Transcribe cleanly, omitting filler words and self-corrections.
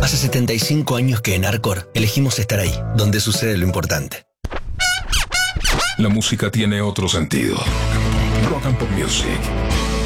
Hace 75 años que en Arcor elegimos estar ahí, donde sucede lo importante. La música tiene otro sentido. Rock and Pop Music.